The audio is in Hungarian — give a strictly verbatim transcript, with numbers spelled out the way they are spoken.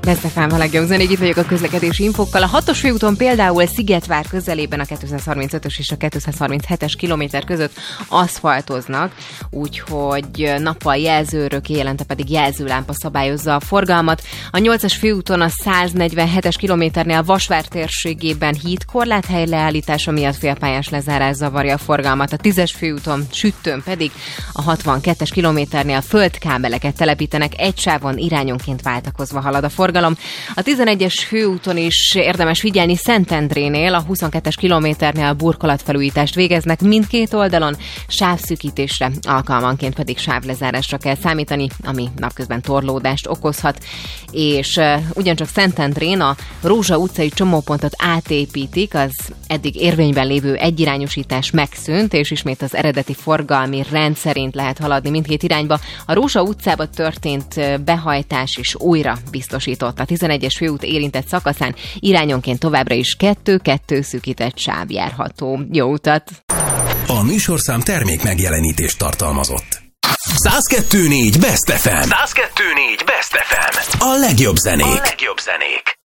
Best ef em a legjobb zenék, itt vagyok a közlekedési infokkal. A hatos főúton például Szigetvár közelében a kétszázharmincötös és a kétszázharminchetes kilométer között aszfaltoznak, úgyhogy nappal jelzőrök, éjjelente pedig jelzőlámpa szabályozza a forgalmat. A nyolcas főúton a száznegyvenhetes kilométernél Vasvár térségében hídkorláthely leállítása miatt félpályás lezárás zavarja a forgalmat. A tízes főúton Süttőn pedig a hatvankettes kilométernél földkábeleket telepítenek, egy sávon irányonként váltakozva halad a forgalom. A tizenegyes főúton is érdemes figyelni, Szentendrénél a huszonkettes kilométernél burkolatfelújítást végeznek mindkét oldalon, sávszűkítésre, alkalmanként pedig sávlezárásra kell számítani, ami napközben torlódást okozhat. És uh, ugyancsak Szentendrén a Rózsa utcai csomópontot átépítik, az eddig érvényben lévő egyirányosítás megszűnt, és ismét az eredeti forgalmi rend szerint lehet haladni mindkét irányba. A Rózsa utcába történt behajtás is újra biztosított. A tizenegyes főút érintett szakaszán irányonként továbbra is kettő-kettő szűkített sáv járható. Jó utat! A műsorszám termék megjelenítést tartalmazott. száz kettő négy Best ef em. száz kettő négy Best ef em. A legjobb zenék. A legjobb zenék.